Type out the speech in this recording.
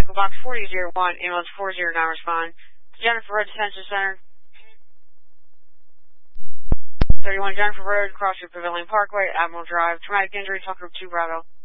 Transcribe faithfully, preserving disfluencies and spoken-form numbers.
Echo Box forty oh one, ambulance four oh nine, respond. Jennifer Road Detention Center. thirty-one Jennifer Road, across your Pavilion Parkway, Admiral Drive. Traumatic injury, Tucker two Bravo.